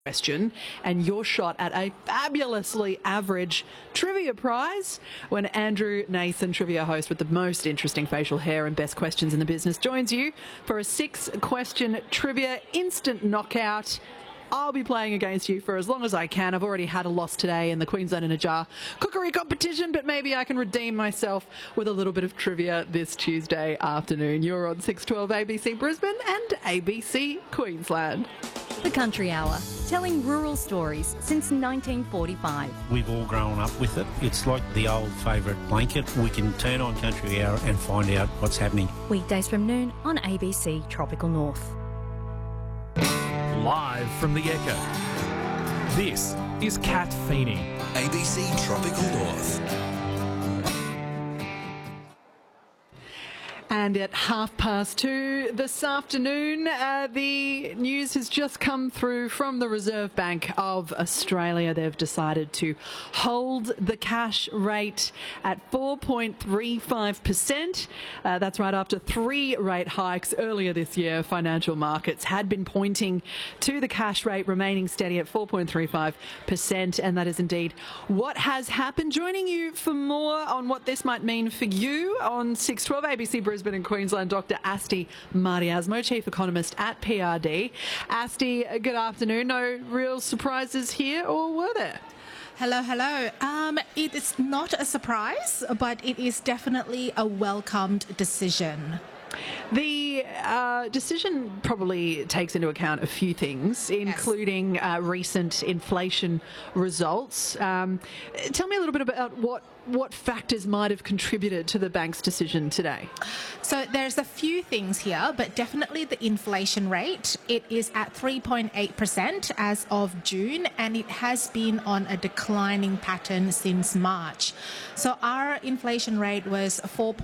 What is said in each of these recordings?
question and your shot at a fabulously average trivia prize when Andrew Nathan, trivia host with the most interesting facial hair and best questions in the business, joins you for a 6-question trivia instant knockout. I'll be playing against you for as long as I can. I've already had a loss today in the Queensland in a Jar cookery competition, but maybe I can redeem myself with a little bit of trivia this Tuesday afternoon. You're on 612 ABC Brisbane and ABC Queensland. The Country Hour, telling rural stories since 1945. We've all grown up with it. It's like the old favourite blanket. We can turn on Country Hour and find out what's happening. Weekdays from noon on ABC Tropical North. Live from the Echo, this is Kat Feeney. ABC Tropical North. And at 2:30 this afternoon, the news has just come through from the Reserve Bank of Australia. They've decided to hold the cash rate at 4.35%. That's right after 3 rate hikes earlier this year. Financial markets had been pointing to the cash rate remaining steady at 4.35%, and that is indeed what has happened. Joining you for more on what this might mean for you on 612 ABC Brisbane in Queensland, Dr. Asti Mariasmo, Chief Economist at PRD. Asti, good afternoon. No real surprises here, or were there? Hello. It is not a surprise, but it is definitely a welcomed decision. The decision probably takes into account a few things, including recent inflation results. Tell me a little bit about what factors might have contributed to the bank's decision today. So there's a few things here, but definitely the inflation rate. It is at 3.8% as of June, and it has been on a declining pattern since March. So our inflation rate was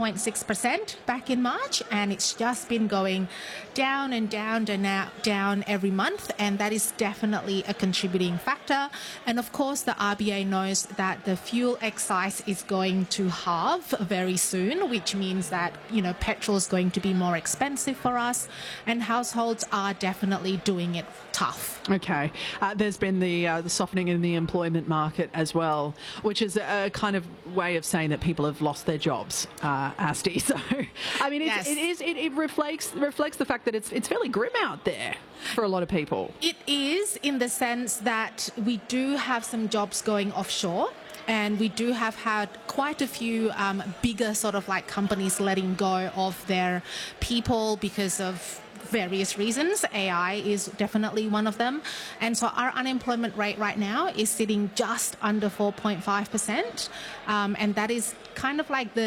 4.6% back in March, and it's just been going down and down and down every month, and that is definitely a contributing factor. And of course, the RBA knows that the fuel excise is going to halve very soon, which means that, petrol is going to be more expensive for us, and households are definitely doing it tough. Okay. There's been the softening in the employment market as well, which is a kind of way of saying that people have lost their jobs, Asti. So, I mean, it reflects the fact that it's fairly grim out there for a lot of people. It is, in the sense that we do have some jobs going offshore. And we do have had quite a few bigger sort of like companies letting go of their people because of various reasons. AI is definitely one of them. And so our unemployment rate right now is sitting just under 4.5%. And that is kind of like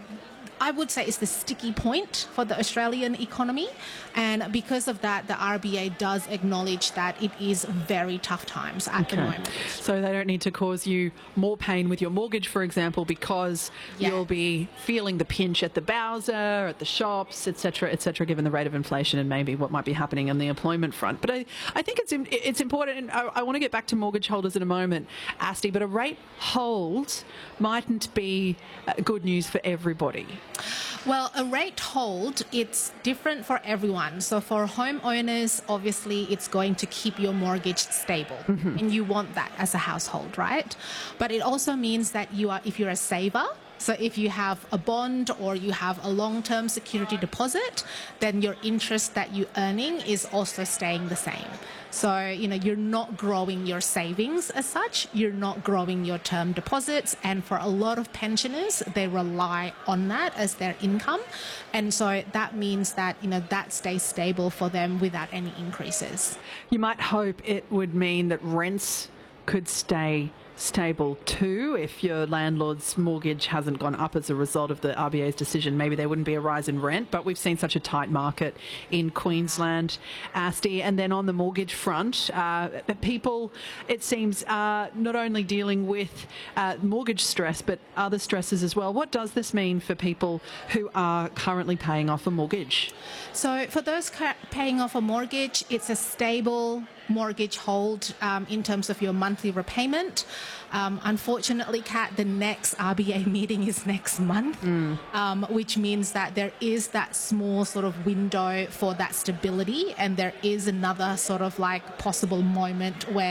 I would say it's the sticky point for the Australian economy. And because of that, the RBA does acknowledge that it is very tough times at the moment. So they don't need to cause you more pain with your mortgage, for example, because you'll be feeling the pinch at the Bowser, at the shops, etc., given the rate of inflation and maybe what might be happening on the employment front. But I think it's important, and I want to get back to mortgage holders in a moment, Asti, but a rate hold mightn't be good news for everybody. Well, a rate hold, it's different for everyone. So for homeowners, obviously, it's going to keep your mortgage stable. Mm-hmm. And you want that as a household, right? But it also means that if you're a saver, so if you have a bond or you have a long-term security deposit, then your interest that you're earning is also staying the same. So, you're not growing your savings as such, you're not growing your term deposits, and for a lot of pensioners, they rely on that as their income. And so that means that, that stays stable for them without any increases. You might hope it would mean that rents could stay stable too. If your landlord's mortgage hasn't gone up as a result of the RBA's decision, maybe there wouldn't be a rise in rent, but we've seen such a tight market in Queensland, Asti. And then on the mortgage front, people, it seems, are not only dealing with mortgage stress, but other stresses as well. What does this mean for people who are currently paying off a mortgage? So for those paying off a mortgage, it's a stable mortgage hold in terms of your monthly repayment. Unfortunately, Kat, the next RBA meeting is next month, which means that there is that small sort of window for that stability, and there is another sort of like possible moment where